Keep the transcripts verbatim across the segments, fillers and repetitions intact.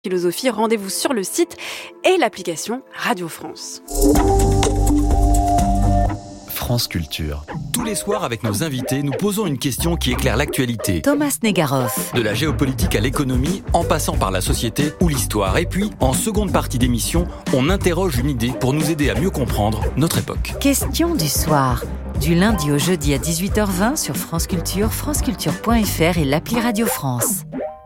Philosophie, rendez-vous sur le site et l'application Radio France. France Culture. Tous les soirs, avec nos invités, nous posons une question qui éclaire l'actualité. Thomas Negaroff. De la géopolitique à l'économie, en passant par la société ou l'histoire. Et puis, en seconde partie d'émission, on interroge une idée pour nous aider à mieux comprendre notre époque. Question du soir. Du lundi au jeudi à dix-huit heures vingt sur France Culture, franceculture point f r et l'appli Radio France.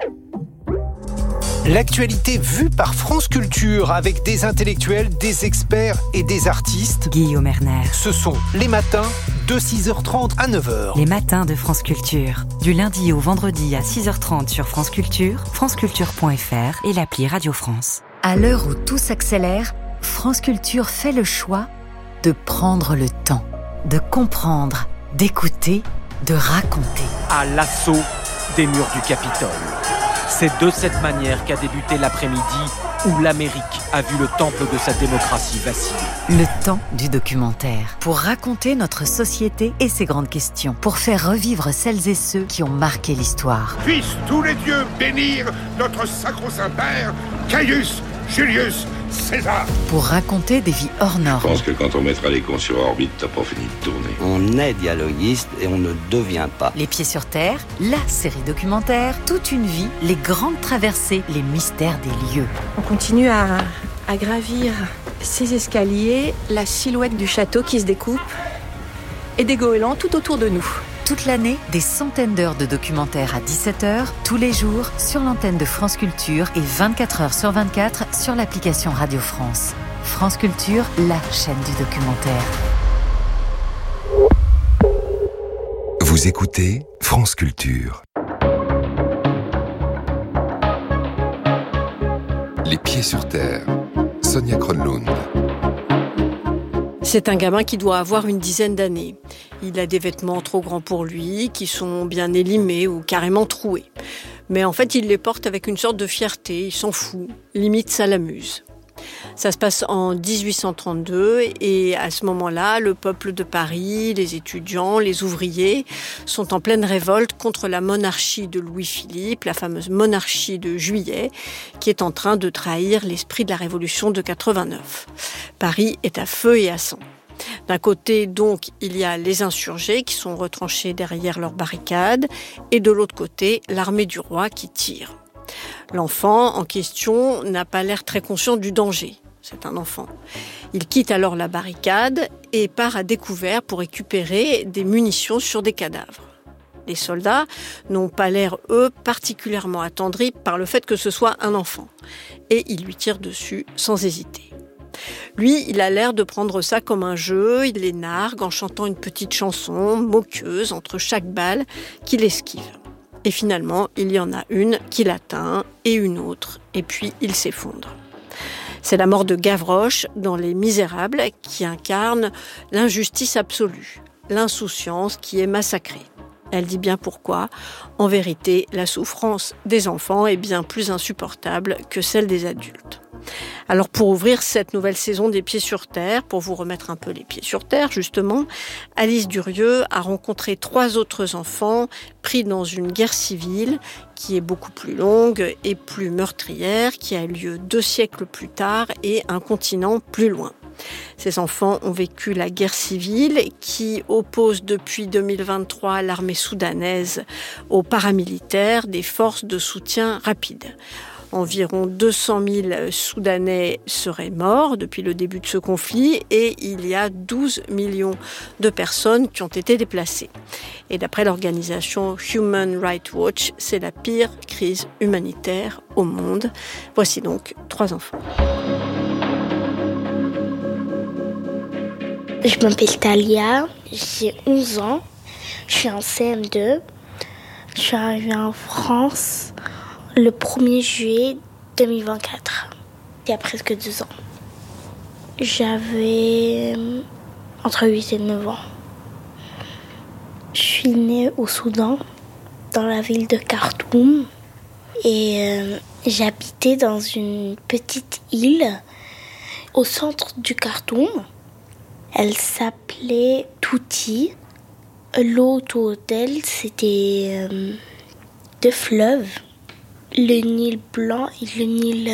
L'actualité vue par France Culture avec des intellectuels, des experts et des artistes. Guillaume Erner. Ce sont les matins de six heures trente à neuf heures. Les matins de France Culture. Du lundi au vendredi à six heures trente sur France Culture, franceculture point f r et l'appli Radio France. À l'heure où tout s'accélère, France Culture fait le choix de prendre le temps, de comprendre, d'écouter, de raconter. À l'assaut des murs du Capitole. C'est de cette manière qu'a débuté l'après-midi où l'Amérique a vu le temple de sa démocratie vaciller. Le temps du documentaire. Pour raconter notre société et ses grandes questions. Pour faire revivre celles et ceux qui ont marqué l'histoire. Puissent tous les dieux bénir notre sacro-saint père, Caius Julius César. Pour raconter des vies hors normes. Je pense que quand on mettra les cons sur orbite, t'as pas fini de tourner. On est dialoguiste et on ne devient pas. Les pieds sur terre, la série documentaire, toute une vie, les grandes traversées, les mystères des lieux. On continue à, à gravir ces escaliers, la silhouette du château qui se découpe et des goélands tout autour de nous. Toute l'année, des centaines d'heures de documentaires à dix-sept heures, tous les jours, sur l'antenne de France Culture et vingt-quatre heures sur vingt-quatre sur l'application Radio France. France Culture, la chaîne du documentaire. Vous écoutez France Culture. Les pieds sur terre. Sonia Kronlund. C'est un gamin qui doit avoir une dizaine d'années. Il a des vêtements trop grands pour lui, qui sont bien élimés ou carrément troués. Mais en fait, il les porte avec une sorte de fierté, il s'en fout, limite ça l'amuse. Ça se passe en dix-huit cent trente-deux et à ce moment-là, le peuple de Paris, les étudiants, les ouvriers sont en pleine révolte contre la monarchie de Louis-Philippe, la fameuse monarchie de Juillet, qui est en train de trahir l'esprit de la Révolution de quatre-vingt-neuf. Paris est à feu et à sang. D'un côté, donc, il y a les insurgés qui sont retranchés derrière leurs barricades et de l'autre côté, l'armée du roi qui tire. L'enfant en question n'a pas l'air très conscient du danger. C'est un enfant. Il quitte alors la barricade et part à découvert pour récupérer des munitions sur des cadavres. Les soldats n'ont pas l'air, eux, particulièrement attendris par le fait que ce soit un enfant. Et ils lui tirent dessus sans hésiter. Lui, il a l'air de prendre ça comme un jeu, il les nargue en chantant une petite chanson moqueuse entre chaque balle qu'il esquive. Et finalement, il y en a une qui l'atteint et une autre, et puis il s'effondre. C'est la mort de Gavroche dans Les Misérables qui incarne l'injustice absolue, l'insouciance qui est massacrée. Elle dit bien pourquoi. En vérité, la souffrance des enfants est bien plus insupportable que celle des adultes. Alors pour ouvrir cette nouvelle saison des Pieds sur Terre, pour vous remettre un peu les pieds sur terre justement, Alice Durieux a rencontré trois autres enfants pris dans une guerre civile qui est beaucoup plus longue et plus meurtrière, qui a lieu deux siècles plus tard et un continent plus loin. Ces enfants ont vécu la guerre civile qui oppose depuis deux mille vingt-trois l'armée soudanaise aux paramilitaires des forces de soutien rapide. Environ deux cent mille Soudanais seraient morts depuis le début de ce conflit et il y a douze millions de personnes qui ont été déplacées. Et d'après l'organisation Human Rights Watch, c'est la pire crise humanitaire au monde. Voici donc trois enfants. Je m'appelle Talia, j'ai onze ans, je suis en C M deux, je suis arrivée en France le premier juillet deux mille vingt-quatre, il y a presque deux ans. J'avais entre huit et neuf ans. Je suis née au Soudan, dans la ville de Khartoum, et euh, j'habitais dans une petite île au centre du Khartoum. Elle s'appelait Touti. L'eau autour d'elle, c'était euh, deux fleuves. le Nil blanc et le Nil